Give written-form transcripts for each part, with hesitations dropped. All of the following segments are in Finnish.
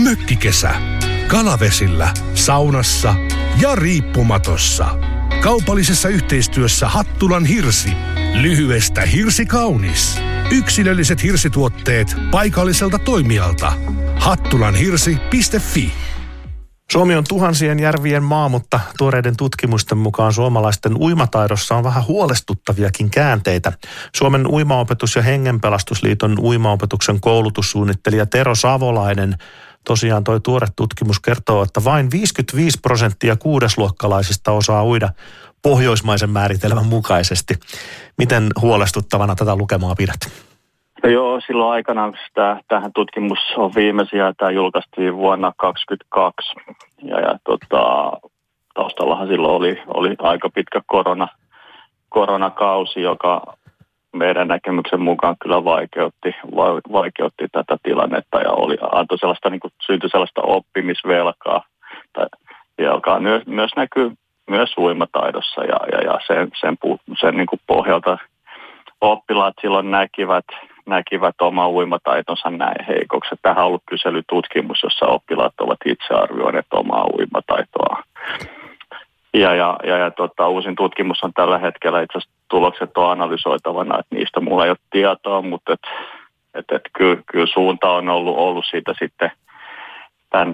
mökkikesä. Kalavesillä, saunassa ja riippumatossa. Kaupallisessa yhteistyössä Hattulan hirsi. Lyhyestä hirsi kaunis. Yksilölliset hirsituotteet paikalliselta toimijalta. hattulanhirsi.fi. Suomi on tuhansien järvien maa, mutta tuoreiden tutkimusten mukaan suomalaisten uimataidossa on vähän huolestuttaviakin käänteitä. Suomen uimaopetus- ja hengenpelastusliiton uimaopetuksen koulutussuunnittelija Tero Savolainen tosiaan toi tuore tutkimus kertoo, että vain 55% kuudesluokkalaisista osaa uida pohjoismaisen määritelmän mukaisesti. Miten huolestuttavana tätä lukemaa pidät? No joo, silloin aikanaan, kun tähän tutkimus on viimeisiä, ja tämä julkaistiin vuonna 2022. Taustallahan silloin oli aika pitkä koronakausi, joka meidän näkemyksen mukaan kyllä vaikeutti tätä tilannetta ja antoi sellaista, niin kuin, syntyi sellaista oppimisvelkaa, joka myös näkyy myös uimataidossa ja sen niin kuin pohjalta oppilaat silloin näkivät oma uimataitonsa näin heikoksi. Tähän on ollut kyselytutkimus, jossa oppilaat ovat itse arvioineet omaa uimataitoa. Uusin tutkimus on tällä hetkellä, itse asiassa tulokset on analysoitavana, että niistä mulla ei ole tietoa, mutta kyllä suunta on ollut siitä sitten tämän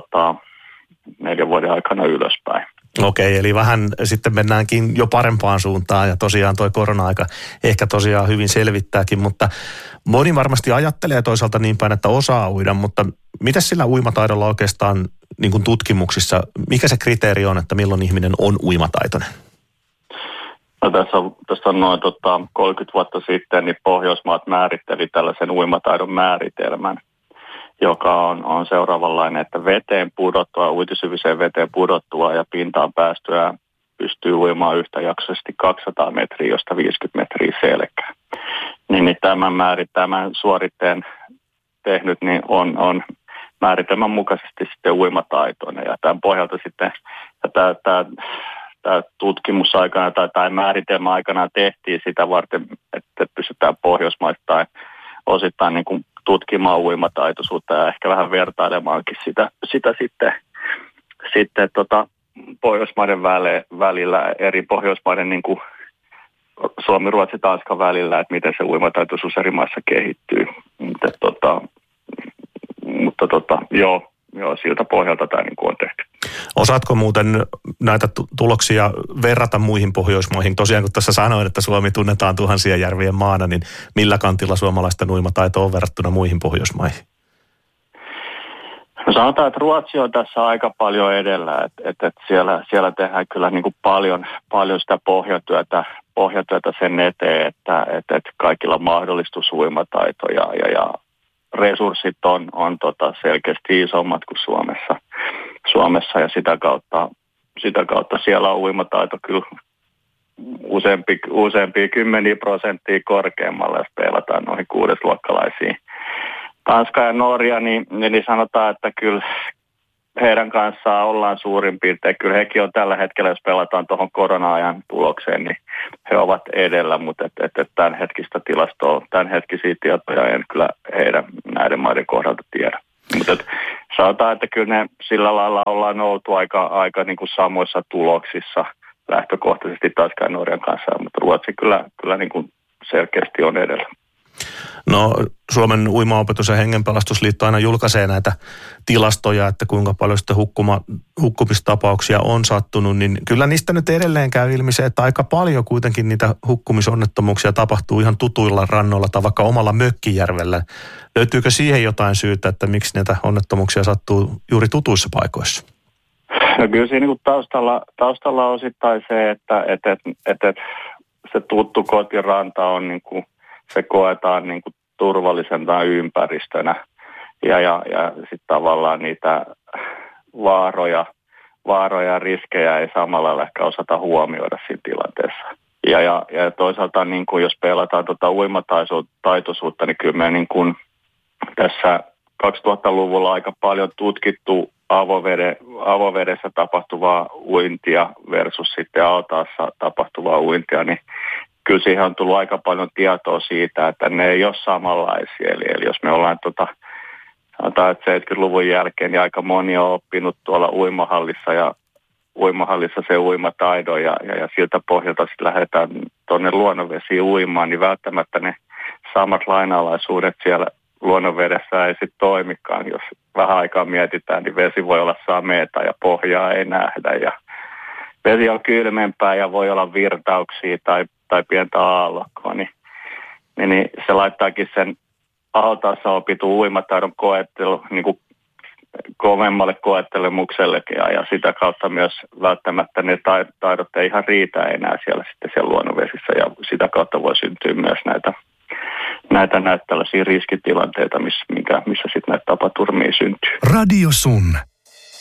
4 vuoden aikana ylöspäin. Okei, eli vähän sitten mennäänkin jo parempaan suuntaan ja tosiaan toi korona-aika ehkä tosiaan hyvin selvittääkin, mutta moni varmasti ajattelee toisaalta niin päin, että osaa uida, mutta mitä sillä uimataidolla oikeastaan niin kuin tutkimuksissa, mikä se kriteeri on, että milloin ihminen on uimataitoinen? No tässä on noin 30 vuotta sitten, niin Pohjoismaat määritteli tällaisen uimataidon määritelmän, joka on seuraavanlainen, että uintisyviseen veteen pudottua ja pintaan päästyä pystyy uimaan yhtäjaksoisesti 200 metriä, josta 50 metriä selkää. Niin tämän suoritteen tehnyt niin on määritelmän mukaisesti sitten uimataitoinen. Ja tämän pohjalta sitten tämä tutkimus aikana tai määritelmä aikana tehtiin sitä varten, että pystytään pohjoismaistain osittain niin kuin tutkimaan uimataitoisuutta ja ehkä vähän vertailemaankin sitä sitten Pohjoismaiden välillä, eri Pohjoismaiden niin kuin Suomi, Ruotsi, Tanska välillä, että miten se uimataitoisuus eri maissa kehittyy. Joo, siltä pohjalta tämä niin kuin on tehty. Osaatko muuten näitä tuloksia verrata muihin Pohjoismaihin? Tosiaan kun tässä sanoin, että Suomi tunnetaan tuhansien järvien maana, niin millä kantilla suomalaisten uimataito on verrattuna muihin Pohjoismaihin? No sanotaan, että Ruotsi on tässä aika paljon edellä, että siellä tehdään kyllä niin kuin paljon sitä pohjatyötä sen eteen, että kaikilla mahdollistus uimataito ja resurssit on selkeästi isommat kuin Suomessa ja sitä kautta siellä on uimataito kyllä useampia 10% korkeammalla, jos peilataan noihin kuudesluokkalaisiin. Tanska ja Norja, niin sanotaan, että kyllä heidän kanssaan ollaan suurin piirtein. Kyllä hekin on tällä hetkellä, jos pelataan tuohon korona-ajan tulokseen, niin he ovat edellä, mutta tämänhetkisiä tietoja en kyllä näiden maiden kohdalta tiedä. Mutta sanotaan, että kyllä ne sillä lailla ollaan oltu aika niin kuin samoissa tuloksissa lähtökohtaisesti Tanskan ja Norjan kanssa, mutta Ruotsi kyllä niin kuin selkeästi on edellä. No Suomen uimaopetus- ja hengenpelastusliitto aina julkaisee näitä tilastoja, että kuinka paljon sitten hukkumistapauksia on sattunut, niin kyllä niistä nyt edelleen käy ilmi se, että aika paljon kuitenkin niitä hukkumisonnettomuuksia tapahtuu ihan tutuilla rannoilla tai vaikka omalla mökkijärvellä. Löytyykö siihen jotain syytä, että miksi näitä onnettomuuksia sattuu juuri tutuissa paikoissa? No kyllä siinä niin taustalla on osittain se, että se tuttu kotiranta on niin kuin se koetaan niin kuin turvallisena ympäristönä ja sitten tavallaan niitä vaaroja ja riskejä ei samalla lailla ehkä osata huomioida siinä tilanteessa. Ja toisaalta niin kuin jos pelataan uimataitoisuutta, niin kyllä me niin kuin tässä 2000-luvulla aika paljon tutkittu avovedessä tapahtuvaa uintia versus sitten altaassa tapahtuvaa uintia, niin kyllä siihen on tullut aika paljon tietoa siitä, että ne ei ole samanlaisia. Eli jos me ollaan sanotaan, että 70-luvun jälkeen niin aika moni on oppinut tuolla uimahallissa se uimataidon ja siltä pohjalta sitten lähdetään tuonne luonnonvesiin uimaan, niin välttämättä ne samat lainalaisuudet siellä luonnonvedessä ei sitten toimikaan. Jos vähän aikaa mietitään, niin vesi voi olla sameeta ja pohjaa ei nähdä ja vesi on kylmempää ja voi olla virtauksia tai pientä aallokkoa, niin se laittaakin sen altaassa opitun uimataidon koettelu niin kuin kovemmalle koettelemukselle ja sitä kautta myös välttämättä ne taidot ei ihan riitä enää siellä luonnonvesissä ja sitä kautta voi syntyä myös näitä tällaisia riskitilanteita, missä sitten näitä tapaturmia syntyy. Radio Sun.